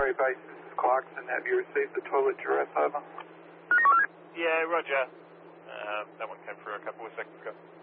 military base, this is Clarkson. Have you received the toilet duress, over? Yeah, roger. That one came through a couple of seconds ago.